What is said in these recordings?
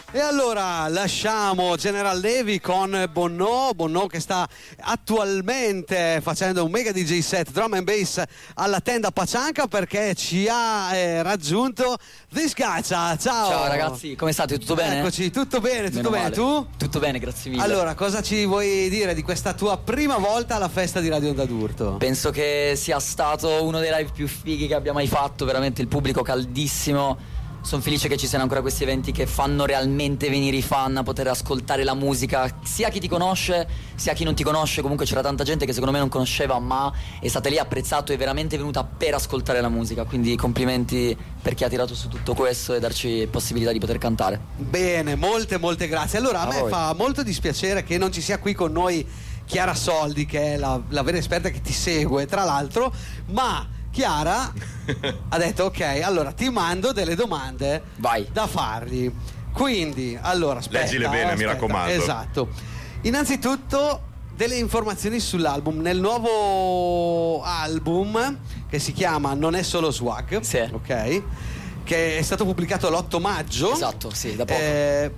E allora lasciamo General Levy con Bonneau che sta attualmente facendo un mega DJ set drum and bass alla tenda Pacianca, perché ci ha raggiunto This Gacha. Ciao ragazzi, come state? Tutto bene? Eccoci, tutto bene, tutto bene. Tu? Tutto bene, grazie mille. Allora, cosa ci vuoi dire di questa tua prima volta alla festa di Radio Onda d'Urto? Penso che sia stato uno dei live più fighi che abbia mai fatto, veramente il pubblico caldissimo. Sono felice che ci siano ancora questi eventi che fanno realmente venire i fan a poter ascoltare la musica, sia chi ti conosce sia chi non ti conosce. Comunque c'era tanta gente che secondo me non conosceva, ma è stata lì, apprezzato e veramente venuta per ascoltare la musica. Quindi complimenti per chi ha tirato su tutto questo e darci possibilità di poter cantare. Bene, molte grazie. Allora, a me fa molto dispiacere che non ci sia qui con noi Chiara Soldi, che è la vera esperta che ti segue, tra l'altro, ma Chiara ha detto ok, allora ti mando delle domande da fargli. Quindi, allora, aspetta, leggile bene, mi raccomando. Esatto. Innanzitutto delle informazioni sull'album. Nel nuovo album, che si chiama Non è solo swag, sì, ok, che è stato pubblicato l'8 maggio. Esatto, sì, da poco.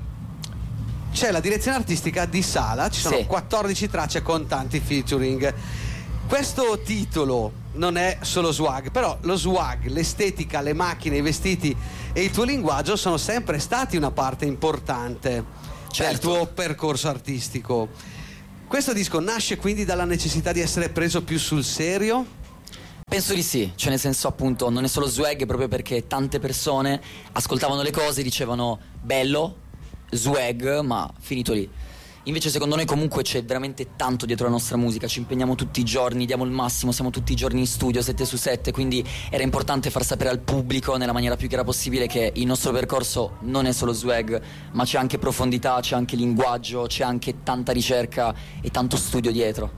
C'è la direzione artistica di Sala, ci sono 14 tracce con tanti featuring. Questo titolo non è solo swag, però lo swag, l'estetica, le macchine, i vestiti e il tuo linguaggio sono sempre stati una parte importante del tuo percorso artistico. Questo disco nasce quindi dalla necessità di essere preso più sul serio? Penso di sì, cioè nel senso, appunto, non è solo swag, proprio perché tante persone ascoltavano le cose e dicevano bello, swag, ma finito lì. Invece secondo noi comunque c'è veramente tanto dietro la nostra musica, ci impegniamo tutti i giorni, diamo il massimo, siamo tutti i giorni in studio 7/7, quindi era importante far sapere al pubblico nella maniera più chiara possibile che il nostro percorso non è solo swag, ma c'è anche profondità, c'è anche linguaggio, c'è anche tanta ricerca e tanto studio dietro.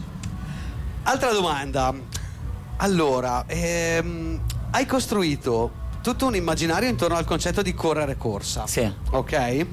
Altra domanda. Allora, hai costruito tutto un immaginario intorno al concetto di correre corsa. Sì. Ok?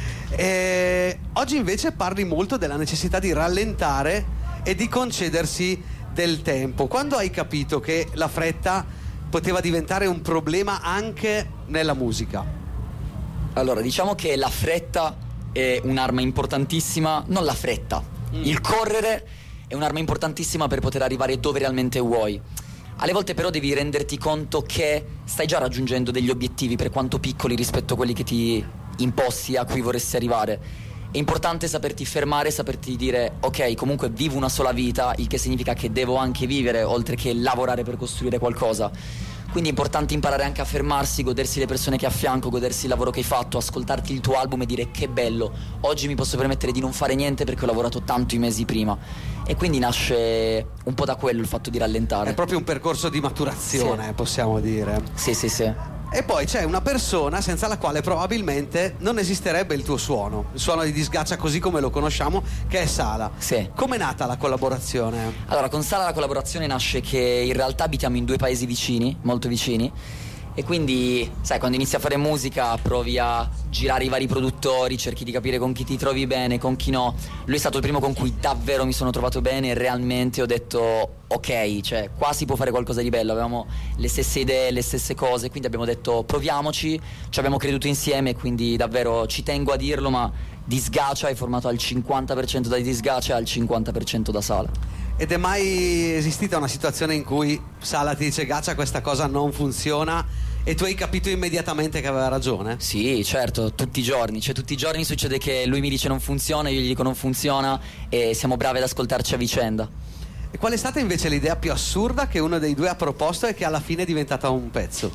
Oggi invece parli molto della necessità di rallentare e di concedersi del tempo. Quando hai capito che la fretta poteva diventare un problema anche nella musica? Allora, diciamo che la fretta è un'arma importantissima, non la fretta, il correre è un'arma importantissima per poter arrivare dove realmente vuoi. Alle volte però devi renderti conto che stai già raggiungendo degli obiettivi, per quanto piccoli rispetto a quelli che ti imposti, a cui vorresti arrivare. È importante saperti fermare, saperti dire ok, comunque vivo una sola vita, il che significa che devo anche vivere oltre che lavorare per costruire qualcosa. Quindi è importante imparare anche a fermarsi, godersi le persone che hai a fianco, godersi il lavoro che hai fatto, ascoltarti il tuo album e dire che bello, oggi mi posso permettere di non fare niente perché ho lavorato tanto i mesi prima. E quindi nasce un po' da quello il fatto di rallentare. È proprio un percorso di maturazione, possiamo dire. Sì. E poi c'è una persona senza la quale probabilmente non esisterebbe il tuo suono, il suono di Disgaccia così come lo conosciamo, che è Sala. Sì. Com'è nata la collaborazione? Allora, con Sala la collaborazione nasce che in realtà abitiamo in 2 paesi vicini, molto vicini, e quindi, sai, quando inizi a fare musica provi a girare i vari produttori, cerchi di capire con chi ti trovi bene, con chi no. Lui è stato il primo con cui davvero mi sono trovato bene e realmente ho detto ok, cioè qua si può fare qualcosa di bello. Avevamo le stesse idee, le stesse cose, quindi abbiamo detto proviamoci, ci abbiamo creduto insieme, quindi davvero ci tengo a dirlo, ma Disgacia è formato al 50% da Disgacia e al 50% da Sala. Ed è mai esistita una situazione in cui Sala ti dice Gaccia questa cosa non funziona e tu hai capito immediatamente che aveva ragione? Sì, certo, tutti i giorni, cioè tutti i giorni succede che lui mi dice non funziona, io gli dico non funziona e siamo bravi ad ascoltarci a vicenda. E qual è stata invece l'idea più assurda che uno dei due ha proposto e che alla fine è diventata un pezzo?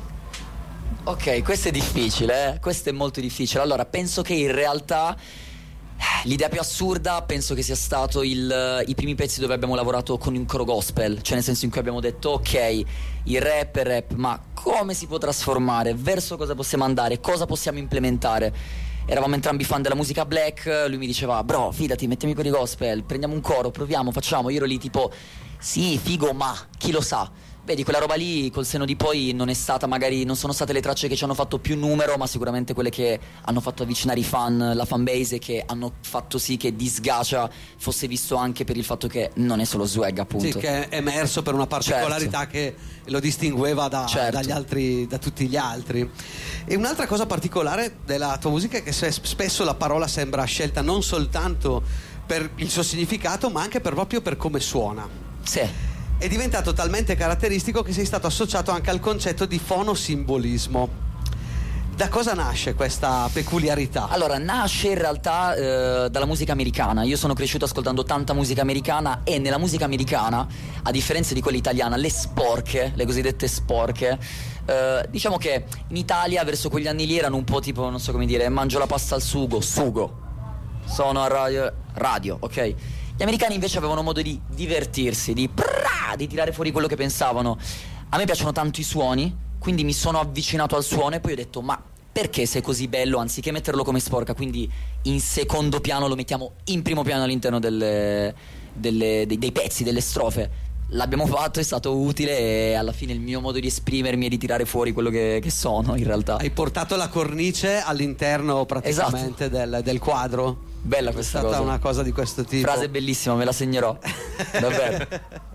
Ok, questo è difficile, questo è molto difficile. Allora, penso che in realtà l'idea più assurda penso che sia stato i primi pezzi dove abbiamo lavorato con un coro gospel, cioè nel senso in cui abbiamo detto ok, il rap è rap, ma come si può trasformare, verso cosa possiamo andare, cosa possiamo implementare. Eravamo entrambi fan della musica black, lui mi diceva bro, fidati, mettiamo i cori gospel, prendiamo un coro, proviamo, facciamo. Io ero lì tipo sì, figo, ma chi lo sa. Vedi, quella roba lì col senno di poi non è stata, magari non sono state le tracce che ci hanno fatto più numero, ma sicuramente quelle che hanno fatto avvicinare i fan, la fanbase, e che hanno fatto sì che Disgacia fosse visto anche per il fatto che non è solo swag, appunto. Sì, che è emerso per una particolarità, certo, che lo distingueva certo, dagli altri, da tutti gli altri. E un'altra cosa particolare della tua musica è che spesso la parola sembra scelta non soltanto per il suo significato, ma anche proprio per come suona. Sì. È diventato talmente caratteristico che sei stato associato anche al concetto di fonosimbolismo. Da cosa nasce questa peculiarità? Allora, nasce in realtà dalla musica americana. Io sono cresciuto ascoltando tanta musica americana, e nella musica americana, a differenza di quella italiana, le sporche, le cosiddette sporche, diciamo che in Italia verso quegli anni lì erano un po' tipo, non so come dire, mangio la pasta al sugo, sono a radio, ok? Gli americani invece avevano modo di divertirsi, di tirare fuori quello che pensavano. A me piacciono tanto i suoni, quindi mi sono avvicinato al suono e poi ho detto: ma perché se è così bello, anziché metterlo come sporca, quindi in secondo piano, lo mettiamo in primo piano all'interno dei pezzi, delle strofe. L'abbiamo fatto, è stato utile, e alla fine il mio modo di esprimermi è di tirare fuori quello che sono, in realtà. Hai portato la cornice all'interno praticamente, esatto, del quadro. Bella questa cosa. È stata una cosa di questo tipo. Frase bellissima, me la segnerò. Davvero.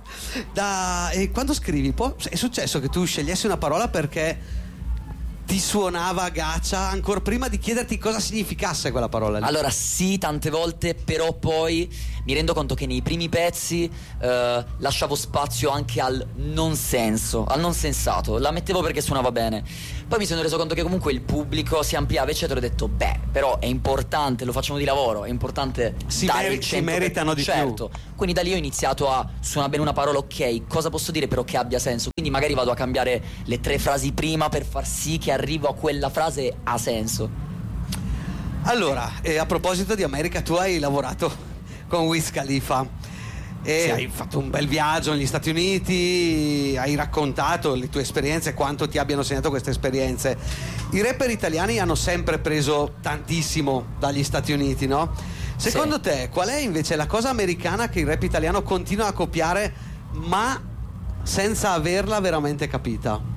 E quando scrivi, è successo che tu scegliessi una parola perché ti suonava gaccia ancora prima di chiederti cosa significasse quella parola lì? Allora sì, tante volte, però poi mi rendo conto che nei primi pezzi lasciavo spazio anche al non senso, al non sensato. La mettevo perché suonava bene. Poi mi sono reso conto che comunque il pubblico si ampliava, eccetera. Ho detto: beh, però è importante, lo facciamo di lavoro, è importante dare il 100%. Si meritano di certo. più. Quindi da lì ho iniziato a suonare bene una parola, ok, cosa posso dire però che abbia senso? Quindi magari vado a cambiare le 3 frasi prima per far sì che arrivo a quella frase ha senso. Allora, a proposito di America, tu hai lavorato con Wiz Khalifa e sì, hai fatto un bel viaggio negli Stati Uniti, hai raccontato le tue esperienze, quanto ti abbiano segnato queste esperienze. I rapper italiani hanno sempre preso tantissimo dagli Stati Uniti, no? Secondo sì, te qual è invece la cosa americana che il rap italiano continua a copiare ma senza averla veramente capita?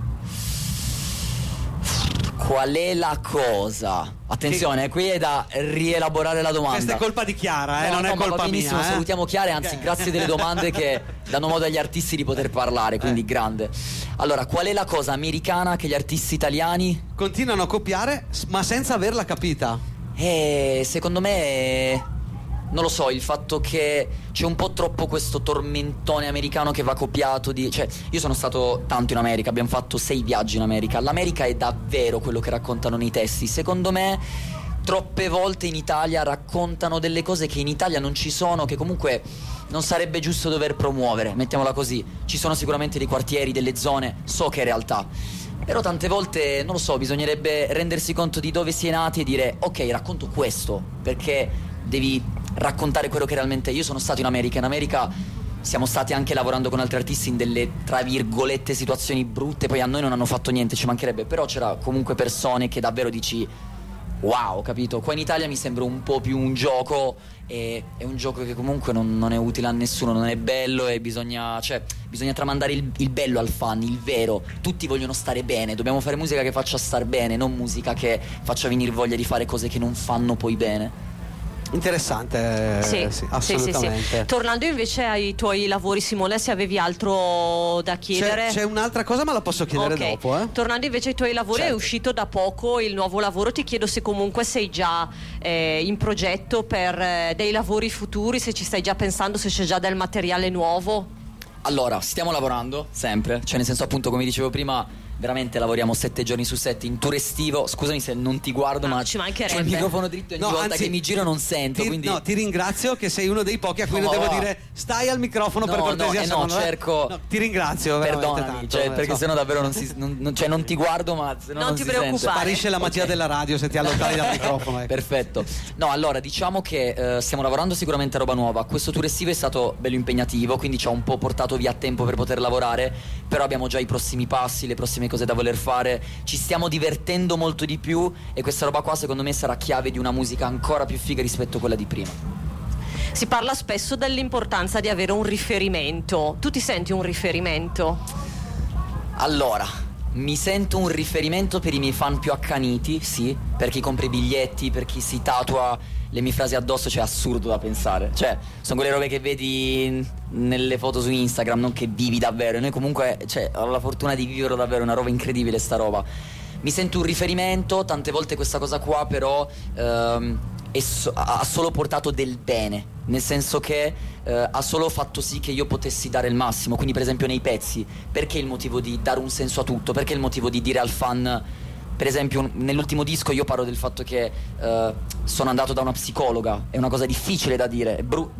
Qual è la cosa? Attenzione, qui è da rielaborare la domanda. Questa è colpa di Chiara, non è colpa benissimo, mia. Salutiamo Chiara, anzi grazie delle domande che danno modo agli artisti di poter parlare, quindi grande. Allora, qual è la cosa americana che gli artisti italiani continuano a copiare ma senza averla capita? Secondo me non lo so, il fatto che c'è un po' troppo questo tormentone americano che va copiato cioè, io sono stato tanto in America, abbiamo fatto 6 viaggi in America. L'America è davvero quello che raccontano nei testi. Secondo me troppe volte in Italia raccontano delle cose che in Italia non ci sono, che comunque non sarebbe giusto dover promuovere, mettiamola così. Ci sono sicuramente dei quartieri, delle zone, so che è realtà, però tante volte, non lo so, bisognerebbe rendersi conto di dove si è nati e dire: ok, racconto questo, perché devi raccontare quello che realmente. Io sono stato in America siamo stati anche lavorando con altri artisti in delle, tra virgolette, situazioni brutte. Poi a noi non hanno fatto niente, ci mancherebbe, però c'era comunque persone che davvero dici: wow, capito? Qua in Italia mi sembra un po' più un gioco, e è un gioco che comunque non è utile a nessuno, non è bello, e bisogna tramandare il bello al fan, il vero. Tutti vogliono stare bene, dobbiamo fare musica che faccia star bene, non musica che faccia venire voglia di fare cose che non fanno poi bene. Interessante, sì, assolutamente. Sì. Tornando invece ai tuoi lavori, Simone, se avevi altro da chiedere. C'è un'altra cosa, ma la posso chiedere dopo. Tornando invece ai tuoi lavori, certo. È uscito da poco il nuovo lavoro. Ti chiedo se comunque sei già in progetto per dei lavori futuri, se ci stai già pensando, se c'è già del materiale nuovo. Allora, stiamo lavorando sempre, cioè nel senso, appunto, come dicevo prima, veramente lavoriamo 7 giorni su 7 in tour estivo. Scusami se non ti guardo, ma ci mancherebbe. C'è il microfono dritto e ogni volta che mi giro non sento, quindi... No, ti ringrazio che sei uno dei pochi a cui non devo dire stai al microfono, per cortesia. Cerco. Ti ringrazio, perdonami, tanto, cioè, perché sennò davvero non ti guardo, ma non ti preoccupare. Sparisce la magia della radio se ti allontani dal microfono, ecco. Perfetto. No, allora diciamo che stiamo lavorando sicuramente a roba nuova. Questo tour estivo è stato bello impegnativo, quindi ci ha un po' portato via tempo per poter lavorare, però abbiamo già i prossimi passi, le prossime cose da voler fare. Ci stiamo divertendo molto di più, e questa roba qua secondo me sarà chiave di una musica ancora più figa rispetto a quella di prima. Si parla spesso dell'importanza di avere un riferimento. Tu ti senti un riferimento? Allora, mi sento un riferimento per i miei fan più accaniti, sì, per chi compra i biglietti, per chi si tatua le mie frasi addosso, cioè assurdo da pensare. Cioè, sono quelle robe che vedi nelle foto su Instagram, non che vivi davvero. E noi comunque, cioè, ho la fortuna di vivere davvero, una roba incredibile sta roba. Mi sento un riferimento, tante volte questa cosa qua però ha solo portato del bene, nel senso che ha solo fatto sì che io potessi dare il massimo. Quindi per esempio nei pezzi, perché il motivo di dare un senso a tutto? Perché il motivo di dire al fan, per esempio nell'ultimo disco io parlo del fatto che sono andato da una psicologa. È una cosa difficile da dire,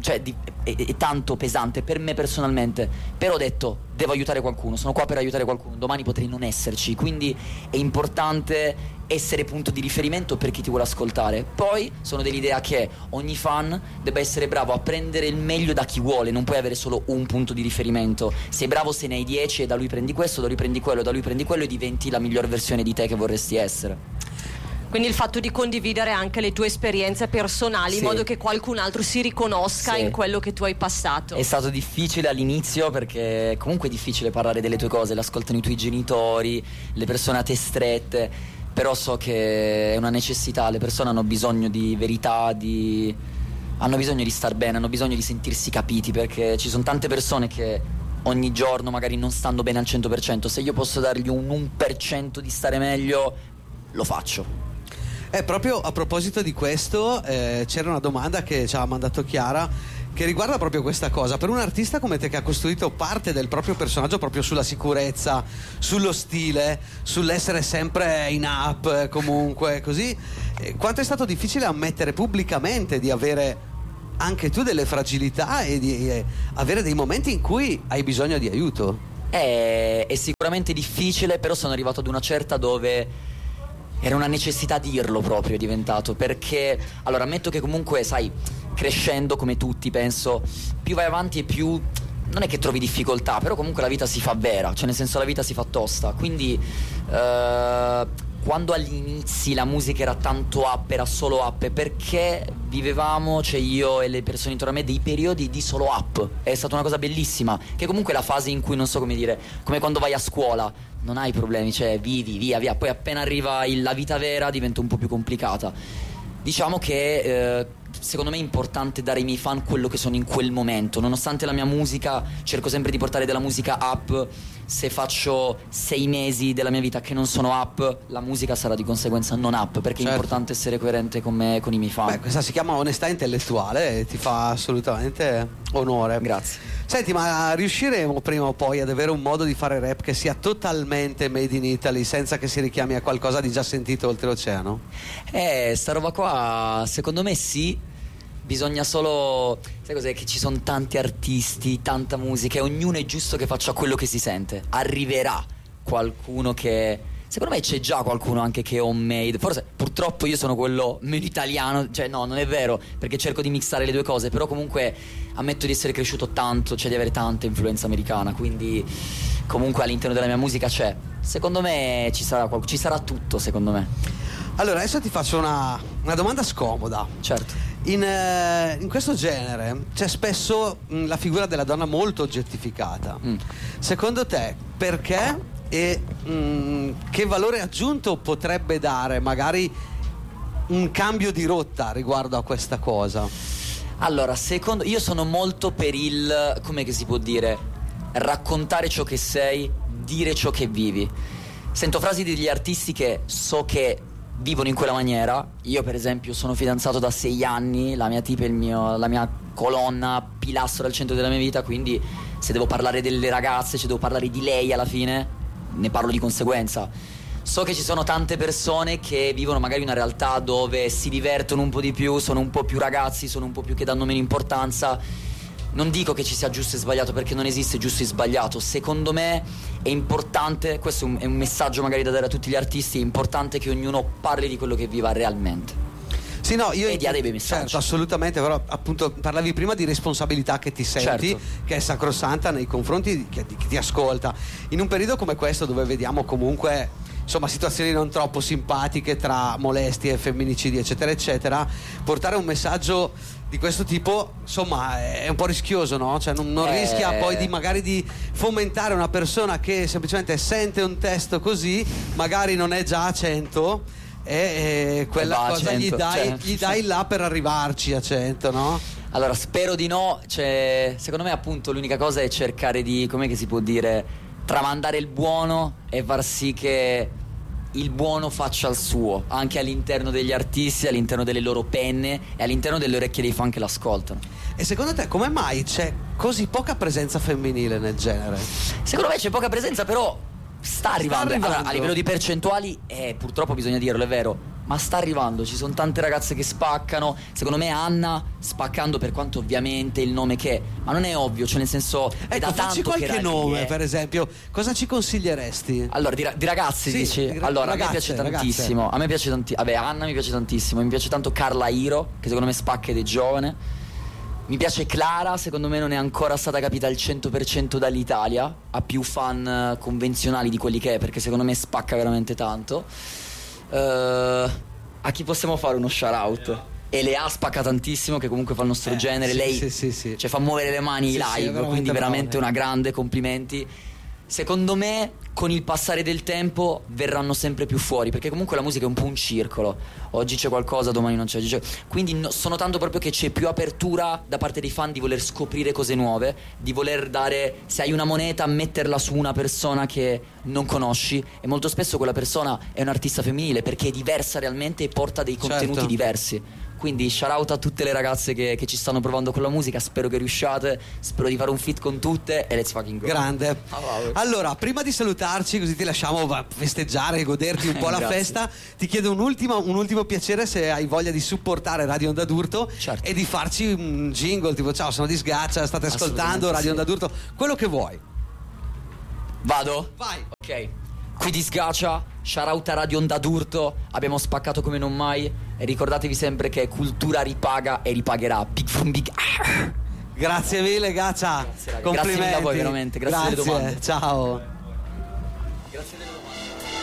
è tanto pesante per me personalmente, però ho detto devo aiutare qualcuno, sono qua per aiutare qualcuno, domani potrei non esserci, quindi è importante essere punto di riferimento per chi ti vuole ascoltare. Poi sono dell'idea che ogni fan debba essere bravo a prendere il meglio da chi vuole, non puoi avere solo un punto di riferimento. Sei bravo se ne hai 10 e da lui prendi questo, da lui prendi quello, da lui prendi quello e diventi la miglior versione di te che vorresti essere. Quindi il fatto di condividere anche le tue esperienze personali, in modo che qualcun altro si riconosca in quello che tu hai passato. È stato difficile all'inizio, perché comunque è difficile parlare delle tue cose, l'ascoltano i tuoi genitori, le persone a te strette, però so che è una necessità, le persone hanno bisogno di verità, hanno bisogno di star bene, hanno bisogno di sentirsi capiti, perché ci sono tante persone che ogni giorno magari non stanno bene al 100%, se io posso dargli un 1% di stare meglio, lo faccio. Proprio a proposito di questo, c'era una domanda che ci ha mandato Chiara che riguarda proprio questa cosa. Per un artista come te, che ha costruito parte del proprio personaggio proprio sulla sicurezza, sullo stile, sull'essere sempre in up, comunque così, quanto è stato difficile ammettere pubblicamente di avere anche tu delle fragilità e di avere dei momenti in cui hai bisogno di aiuto? È sicuramente difficile, però sono arrivato ad una certa dove era una necessità dirlo, proprio è diventato, perché allora ammetto che comunque, sai, crescendo come tutti penso, più vai avanti e più non è che trovi difficoltà, però comunque la vita si fa vera, cioè nel senso la vita si fa tosta, quindi quando agli inizi la musica era tanto up, era solo up, perché vivevamo, cioè io e le persone intorno a me, dei periodi di solo up. È stata una cosa bellissima, che comunque è la fase in cui, non so come dire, come quando vai a scuola, non hai problemi, cioè vivi, via, poi appena arriva la vita vera diventa un po' più complicata. Diciamo che secondo me è importante dare ai miei fan quello che sono in quel momento. Nonostante la mia musica, cerco sempre di portare della musica up. Se faccio 6 mesi della mia vita che non sono up, la musica sarà di conseguenza non up, perché è importante essere coerente con me e con i miei fan. Beh, questa si chiama onestà intellettuale e ti fa assolutamente onore. Grazie. Senti, ma riusciremo prima o poi ad avere un modo di fare rap che sia totalmente made in Italy, senza che si richiami a qualcosa di già sentito oltreoceano? Sta roba qua secondo me sì. Bisogna solo, sai cos'è? Che ci sono tanti artisti, tanta musica e ognuno è giusto che faccia quello che si sente. Arriverà qualcuno che, secondo me c'è già qualcuno anche che è homemade. Forse purtroppo io sono quello meno italiano, cioè no, non è vero, perché cerco di mixare le due cose, però comunque ammetto di essere cresciuto tanto, cioè di avere tanta influenza americana, quindi comunque all'interno della mia musica c'è. Secondo me ci sarà tutto, secondo me. Allora adesso ti faccio una domanda scomoda. Certo. In questo genere c'è spesso la figura della donna molto oggettificata. Secondo te perché e che valore aggiunto potrebbe dare magari un cambio di rotta riguardo a questa cosa? Allora, io sono molto per il, come che si può dire, raccontare ciò che sei, dire ciò che vivi. Sento frasi degli artisti che so che vivono in quella maniera. Io per esempio sono fidanzato da 6 anni, la mia tipa è la mia colonna, pilastro al centro della mia vita, quindi se devo parlare delle ragazze, se devo parlare di lei alla fine, ne parlo di conseguenza. So che ci sono tante persone che vivono magari una realtà dove si divertono un po' di più, sono un po' più ragazzi, sono un po' più che danno meno importanza. Non dico che ci sia giusto e sbagliato, perché non esiste giusto e sbagliato. Secondo me è importante, questo è un messaggio magari da dare a tutti gli artisti, è importante che ognuno parli di quello che viva realmente. Sì, no, io e dia dei bei messaggi. Certo, assolutamente, però appunto parlavi prima di responsabilità che ti senti, certo, che è sacrosanta nei confronti di chi ti ascolta. In un periodo come questo, dove vediamo comunque insomma situazioni non troppo simpatiche tra molestie, femminicidi eccetera eccetera, portare un messaggio di questo tipo insomma è un po' rischioso, no? Cioè non rischia poi magari di fomentare una persona che semplicemente sente un testo così, magari non è già a 100 e quella cosa 100, gli dai là per arrivarci a 100, no? Allora spero di no, cioè, secondo me appunto l'unica cosa è cercare di, com'è che si può dire, tramandare il buono e far sì che il buono faccia il suo anche all'interno degli artisti, all'interno delle loro penne e all'interno delle orecchie dei fan che l'ascoltano. E secondo te come mai c'è così poca presenza femminile nel genere? Secondo me c'è poca presenza, però sta arrivando. Allora, a livello di percentuali purtroppo bisogna dirlo, è vero, ma sta arrivando, ci sono tante ragazze che spaccano. Secondo me Anna spaccando, per quanto ovviamente il nome che è, ma non è ovvio, cioè nel senso è da tanto facci qualche che nome per esempio, cosa ci consiglieresti? Allora di ragazzi, sì, dici? Allora ragazze, a me piace tantissimo, a me piace tantissimo, vabbè, Anna mi piace tantissimo, mi piace tanto Carla Hiro, che secondo me spacca ed è giovane. Mi piace Clara, secondo me non è ancora stata capita al 100% dall'Italia, ha più fan convenzionali di quelli che è, perché secondo me spacca veramente tanto. A chi possiamo fare uno shout out? Elea spacca tantissimo, che comunque fa il nostro genere, lei sì. Cioè, fa muovere le mani live, quindi veramente una grande, complimenti. Secondo me con il passare del tempo verranno sempre più fuori, perché comunque la musica è un po' un circolo, oggi c'è qualcosa, domani non c'è, quindi sto notando proprio che c'è più apertura da parte dei fan di voler scoprire cose nuove, di voler dare, se hai una moneta, metterla su una persona che non conosci, e molto spesso quella persona è un artista femminile perché è diversa realmente e porta dei contenuti diversi. Quindi shout out a tutte le ragazze che ci stanno provando con la musica, spero che riusciate, spero di fare un feat con tutte e let's fucking go. Grande. Allora, prima di salutarci, così ti lasciamo festeggiare, goderti un po' la festa, ti chiedo un ultimo piacere, se hai voglia di supportare Radio Onda d'Urto, certo, e di farci un jingle tipo ciao, sono di Sgaccia, state ascoltando Radio Onda d'Urto, quello che vuoi. Vado? Vai. Ok. Qui di Sgaccia, shoutout a Radio Onda d'Urto, abbiamo spaccato come non mai e ricordatevi sempre che cultura ripaga e ripagherà. Big from big. Grazie mille Gaccia. Grazie mille a voi veramente, grazie delle domande. Ciao. Grazie delle domande.